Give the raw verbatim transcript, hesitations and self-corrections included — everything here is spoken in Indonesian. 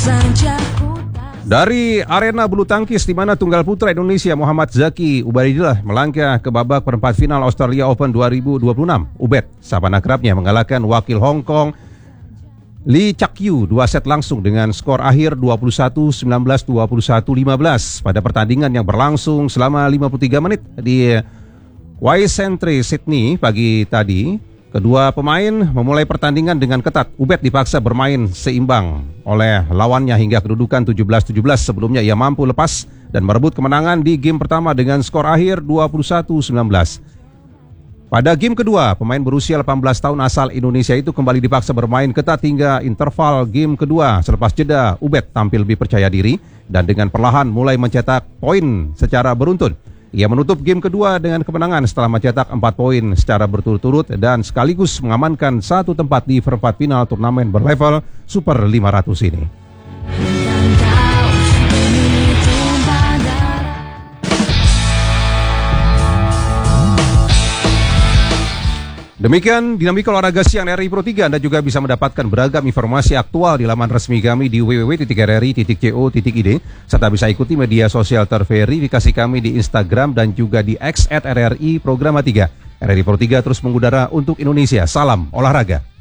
Dari arena bulu tangkis di mana tunggal putra Indonesia Muhammad Zaki Ubaidillah melangkah ke babak perempat final Australia Open dua ribu dua puluh enam. Ubed, sahabat akrabnya, mengalahkan wakil Hong Kong Lee Chak-yu dua set langsung dengan skor akhir dua puluh satu sembilan belas, dua puluh satu lima belas pada pertandingan yang berlangsung selama lima puluh tiga menit di Waisentre, Sydney pagi tadi. Kedua pemain memulai pertandingan dengan ketat. Ubed dipaksa bermain seimbang oleh lawannya hingga kedudukan tujuh belas tujuh belas. Sebelumnya ia mampu lepas dan merebut kemenangan di game pertama dengan skor akhir dua puluh satu sembilan belas. Pada game kedua, pemain berusia delapan belas tahun asal Indonesia itu kembali dipaksa bermain ketat hingga interval game kedua. Selepas jeda, Ubed tampil lebih percaya diri dan dengan perlahan mulai mencetak poin secara beruntun. Ia menutup game kedua dengan kemenangan setelah mencetak empat poin secara berturut-turut dan sekaligus mengamankan satu tempat di perempat final turnamen berlevel Super lima ratus ini. Demikian dinamika olahraga siang R R I Pro tiga. Anda juga bisa mendapatkan beragam informasi aktual di laman resmi kami di w w w titik r r i titik co titik i d serta bisa ikuti media sosial terverifikasi kami di Instagram dan juga di X at R R I Programa tiga. R R I Pro tiga terus mengudara untuk Indonesia. Salam olahraga.